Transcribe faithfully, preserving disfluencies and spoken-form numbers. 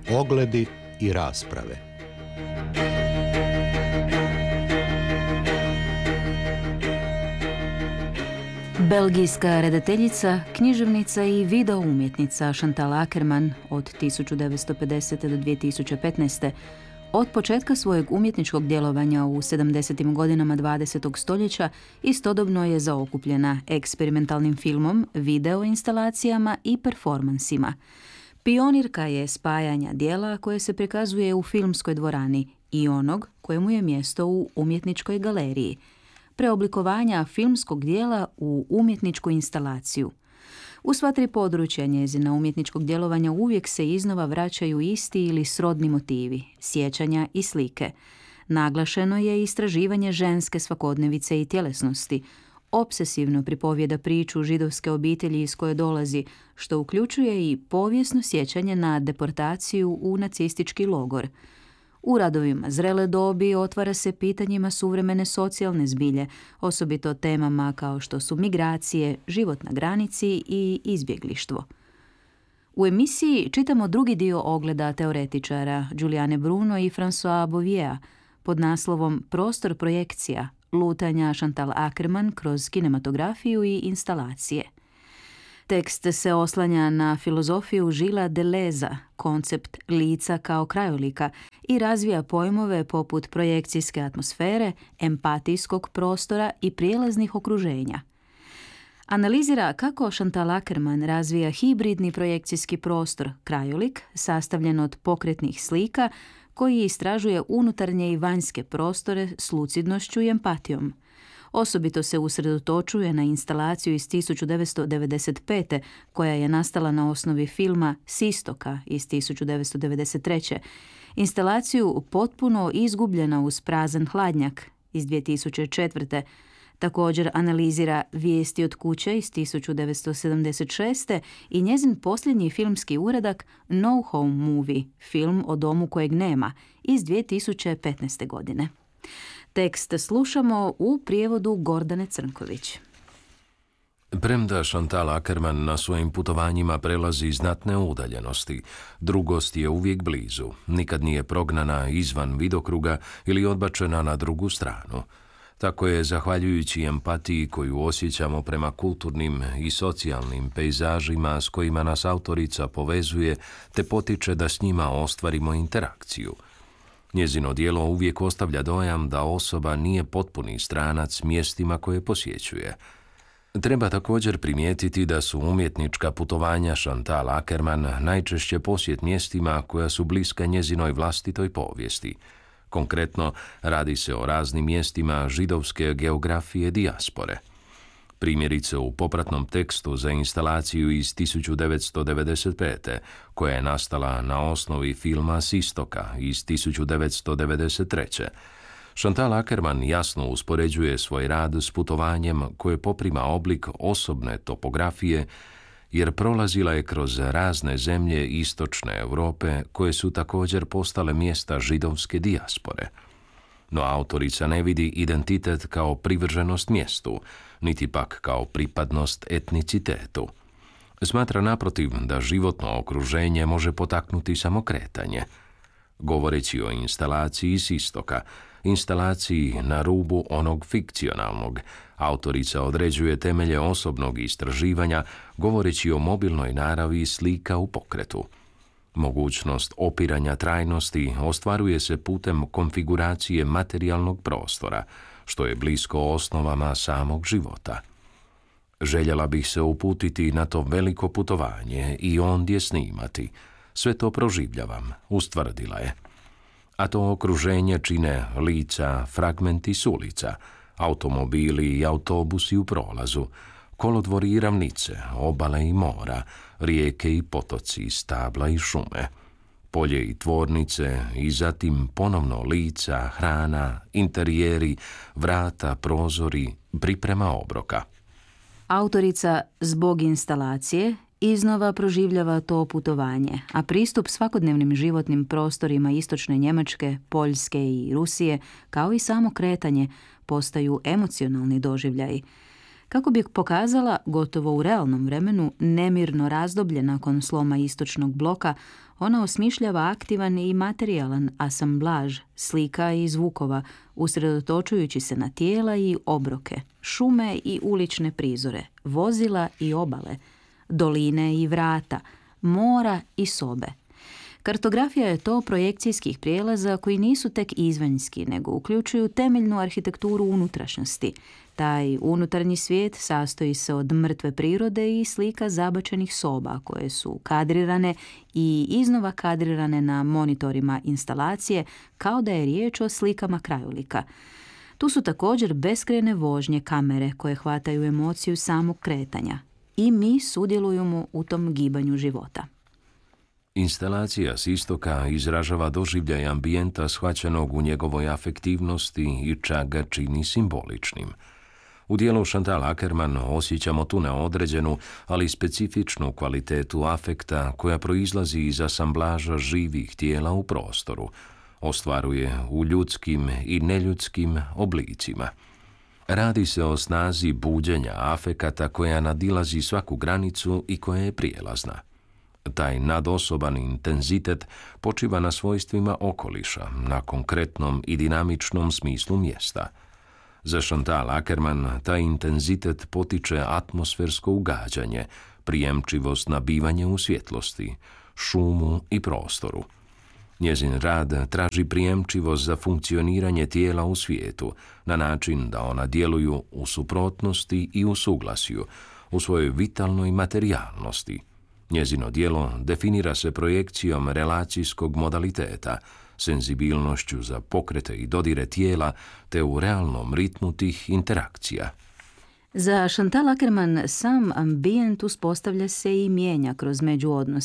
Ogledi i rasprave. Belgijska redateljica, književnica i video umjetnica Chantal Akerman od tisuću devetsto pedesete do dvije tisuće petnaeste od početka svojeg umjetničkog djelovanja u sedamdesetim godinama dvadesetog stoljeća istodobno je zaokupljena eksperimentalnim filmom, video instalacijama i performansima. Pionirka je spajanja dijela koje se prikazuje u filmskoj dvorani i onog kojemu je mjesto u umjetničkoj galeriji, preoblikovanja filmskog dijela u umjetničku instalaciju. U sva tri područja njezina umjetničkog djelovanja uvijek se iznova vraćaju isti ili srodni motivi, sjećanja i slike. Naglašeno je istraživanje ženske svakodnevice i tjelesnosti, opsesivno pripovijeda priču židovske obitelji iz koje dolazi, što uključuje i povijesno sjećanje na deportaciju u nacistički logor. U radovima zrele dobi otvara se pitanjima suvremene socijalne zbilje, osobito temama kao što su migracije, život na granici i izbjeglištvo. U emisiji čitamo drugi dio ogleda teoretičara Giuliane Bruno i François Boviea pod naslovom Prostor projekcija, lutanja Chantal Akerman kroz kinematografiju i instalacije. Tekst se oslanja na filozofiju Gillesa Deleuza, koncept lica kao krajolika, i razvija pojmove poput projekcijske atmosfere, empatijskog prostora i prijelaznih okruženja. Analizira kako Chantal Akerman razvija hibridni projekcijski prostor, krajolik, sastavljen od pokretnih slika, koji istražuje unutarnje i vanjske prostore s lucidnošću i empatijom. Osobito se usredotočuje na instalaciju iz tisuću devetsto devedeset pete koja je nastala na osnovi filma S istoka iz tisuću devetsto devedeset treće Instalaciju potpuno izgubljena uz prazan hladnjak iz dvije tisuće četvrte Također analizira Vijesti od kuće iz tisuću devetsto sedamdeset šeste i njezin posljednji filmski uradak No Home Movie, film o domu kojeg nema, iz dvije tisuće petnaeste godine. Tekst slušamo u prijevodu Gordane Crnković. Premda Chantal Akerman na svojim putovanjima prelazi znatne udaljenosti, drugost je uvijek blizu, nikad nije prognana izvan vidokruga ili odbačena na drugu stranu. Tako je, zahvaljujući empatiji koju osjećamo prema kulturnim i socijalnim pejzažima s kojima nas autorica povezuje, te potiče da s njima ostvarimo interakciju. Njezino djelo uvijek ostavlja dojam da osoba nije potpuni stranac mjestima koje posjećuje. Treba također primijetiti da su umjetnička putovanja Chantal Akerman najčešće posjet mjestima koja su bliska njezinoj vlastitoj povijesti. Konkretno, radi se o raznim mjestima židovske geografije dijaspore. Primjerice u popratnom tekstu za instalaciju iz tisuću devetsto devedeset pete koja je nastala na osnovi filma S istoka iz tisuću devetsto devedeset treće Chantal Akerman jasno uspoređuje svoj rad s putovanjem koje poprima oblik osobne topografije, jer prolazila je kroz razne zemlje istočne Europe koje su također postale mjesta židovske dijaspore. No autorica ne vidi identitet kao privrženost mjestu, niti pak kao pripadnost etnicitetu. Smatra naprotiv da životno okruženje može potaknuti samo kretanje. Govoreći o instalaciji S istoka, instalaciji na rubu onog fikcionalnog, autorica određuje temelje osobnog istraživanja govoreći o mobilnoj naravi slika u pokretu. Mogućnost opiranja trajnosti ostvaruje se putem konfiguracije materijalnog prostora, što je blisko osnovama samog života. Željela bih se uputiti na to veliko putovanje i ondje snimati. Sve to proživljavam, ustvrdila je. A to okruženje čine lica, fragmenti s ulica, automobili i autobusi u prolazu, kolodvori i ravnice, obale i mora, rijeke i potoci, stabla i šume, polje i tvornice i zatim ponovno lica, hrana, interijeri, vrata, prozori, priprema obroka. Autorica zbog instalacije iznova proživljava to putovanje, a pristup svakodnevnim životnim prostorima istočne Njemačke, Poljske i Rusije, kao i samo kretanje, postaju emocionalni doživljaji. Kako bi pokazala, gotovo u realnom vremenu, nemirno razdoblje nakon sloma istočnog bloka, ona osmišljava aktivan i materijalan asamblaž slika i zvukova, usredotočujući se na tijela i obroke, šume i ulične prizore, vozila i obale, doline i vrata, mora i sobe. Kartografija je to projekcijskih prijelaza koji nisu tek izvanjski, nego uključuju temeljnu arhitekturu unutrašnjosti. Taj unutarnji svijet sastoji se od mrtve prirode i slika zabačenih soba koje su kadrirane i iznova kadrirane na monitorima instalacije kao da je riječ o slikama krajolika. Tu su također beskrajne vožnje kamere koje hvataju emociju samog kretanja i mi sudjelujemo u tom gibanju života. Instalacija s istoka izražava doživljaj ambijenta shvaćenog u njegovoj afektivnosti i čak ga čini simboličnim. U dijelu Chantal Akerman osjećamo tu neodređenu, ali specifičnu kvalitetu afekta koja proizlazi iz asamblaža živih tijela u prostoru, ostvaruje u ljudskim i neljudskim oblicima. Radi se o snazi buđenja afekata koja nadilazi svaku granicu i koja je prijelazna. Taj nadosoban intenzitet počiva na svojstvima okoliša, na konkretnom i dinamičnom smislu mjesta. Za Chantal Akerman taj intenzitet potiče atmosfersko ugađanje, prijemčivost na bivanje u svjetlosti, šumu i prostoru. Njezin rad traži prijemčivost za funkcioniranje tijela u svijetu, na način da ona djeluju u suprotnosti i u suglasju, u svojoj vitalnoj materijalnosti. Njezino djelo definira se projekcijom relacijskog modaliteta, senzibilnošću za pokrete i dodire tijela, te u realnom ritmu tih interakcija. Za Chantal Akerman sam ambijent uspostavlja se i mijenja kroz međuodnose